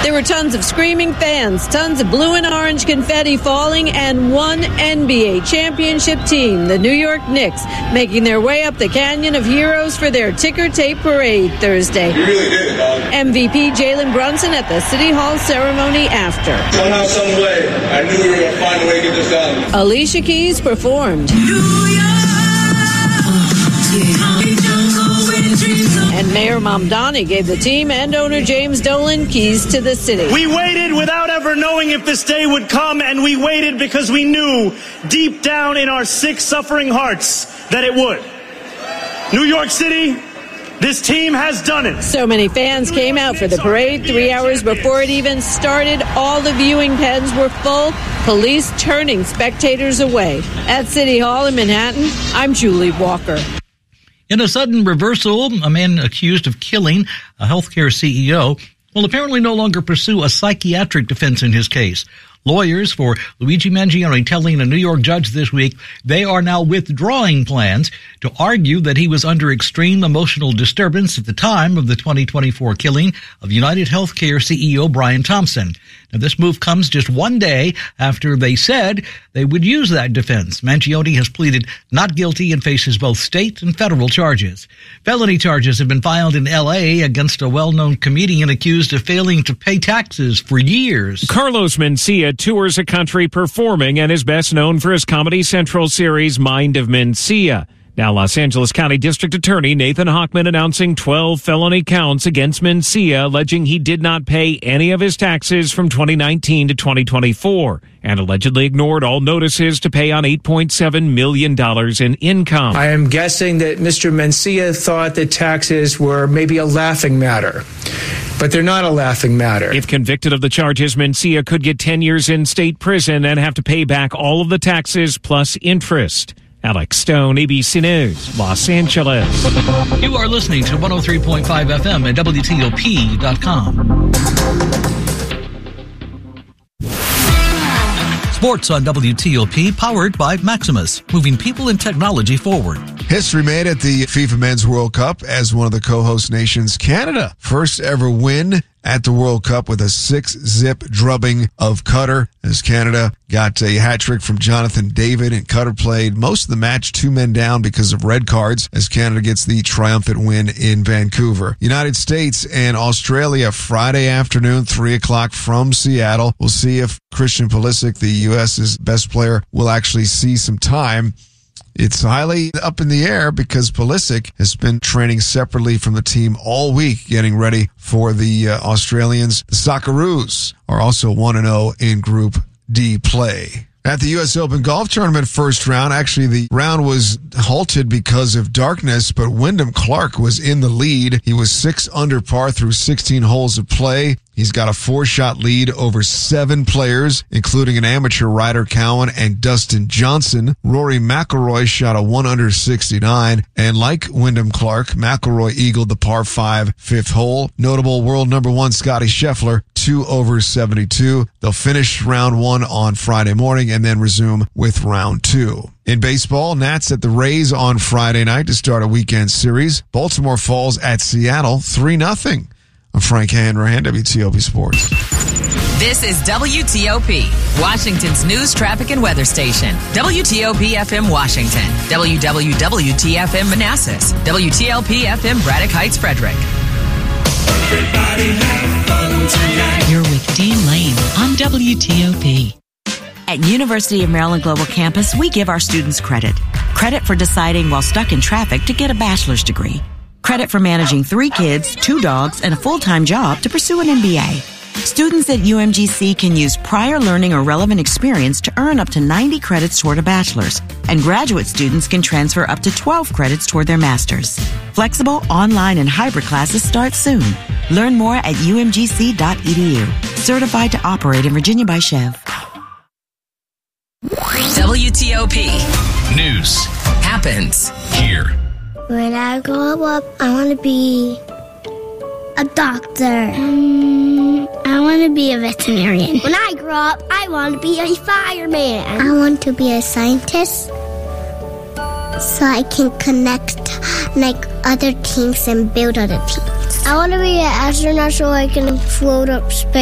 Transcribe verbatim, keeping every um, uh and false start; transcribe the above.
There were tons of screaming fans, tons of blue and orange confetti falling, and one N B A championship team, the New York Knicks, making their way up the Canyon of Heroes for their ticker tape parade Thursday. You really did it, dog. M V P Jalen Brunson at the City Hall ceremony after. Somehow, some way, I knew we were going to find a way to get this done. Alicia Keys performed. And Mayor Mamdani gave the team and owner James Dolan keys to the city. We waited without ever knowing if this day would come, and we waited because we knew deep down in our sick, suffering hearts that it would. New York City, this team has done it. So many fans came out for the parade three hours before it even started. All the viewing pens were full, police turning spectators away. At City Hall in Manhattan, I'm Julie Walker. In a sudden reversal, a man accused of killing a healthcare C E O will apparently no longer pursue a psychiatric defense in his case. Lawyers for Luigi Mangione telling a New York judge this week they are now withdrawing plans to argue that he was under extreme emotional disturbance at the time of the twenty twenty-four killing of United Healthcare C E O Brian Thompson. Now, this move comes just one day after they said they would use that defense. Mangione has pleaded not guilty and faces both state and federal charges. Felony charges have been filed in L A against a well-known comedian accused of failing to pay taxes for years. Carlos Mencia tours a country performing and is best known for his Comedy Central series Mind of Mencia. Now, Los Angeles County District Attorney Nathan Hochman announcing twelve felony counts against Mencia, alleging he did not pay any of his taxes from twenty nineteen to twenty twenty-four and allegedly ignored all notices to pay on eight point seven million dollars in income. I am guessing that Mister Mencia thought that taxes were maybe a laughing matter, but they're not a laughing matter. If convicted of the charges, Mencia could get ten years in state prison and have to pay back all of the taxes plus interest. Alex Stone, A B C News, Los Angeles. You are listening to one oh three point five F M at W T O P dot com. Sports on W T O P, powered by Maximus, moving people and technology forward. History made at the FIFA Men's World Cup as one of the co-host nations, Canada. First ever win at the World Cup with a six-zip drubbing of Qatar as Canada got a hat trick from Jonathan David, and Qatar played most of the match two men down because of red cards as Canada gets the triumphant win in Vancouver. United States and Australia Friday afternoon, three o'clock from Seattle. We'll see if Christian Pulisic, the U S's best player, will actually see some time. It's highly up in the air because Pulisic has been training separately from the team all week, getting ready for the uh, Australians. The Socceroos are also one and oh in Group D play. At the U S Open Golf Tournament first round, actually the round was halted because of darkness, but Wyndham Clark was in the lead. He was six under par through sixteen holes of play. He's got a four-shot lead over seven players, including an amateur Ryder Cowan and Dustin Johnson. Rory McIlroy shot a one under sixty-nine, and like Wyndham Clark, McIlroy eagled the par five fifth hole. Notable world number one Scotty Scheffler, two over seventy-two. They'll finish round one on Friday morning and then resume with round two. In baseball, Nats at the Rays on Friday night to start a weekend series. Baltimore falls at Seattle three nothing. I'm Frank Hanrahan, W T O P Sports. This is W T O P, Washington's news, traffic, and weather station. W T O P F M Washington, W W W T F M Manassas, W T L P F M Braddock Heights, Frederick. Everybody have fun tonight. You're with Dean Lane on W T O P. At University of Maryland Global Campus, we give our students credit. Credit for deciding while stuck in traffic to get a bachelor's degree. Credit for managing three kids, two dogs, and a full-time job to pursue an M B A. Students at U M G C can use prior learning or relevant experience to earn up to ninety credits toward a bachelor's, and graduate students can transfer up to twelve credits toward their master's. Flexible, online, and hybrid classes start soon. Learn more at U M G C dot E D U. Certified to operate in Virginia by Chev. W T O P News happens here. When I grow up, I want to be a doctor. Um, I want to be a veterinarian. When I grow up, I want to be a fireman. I want to be a scientist so I can connect like other teams and build other teams. I want to be an astronaut so I can float up space.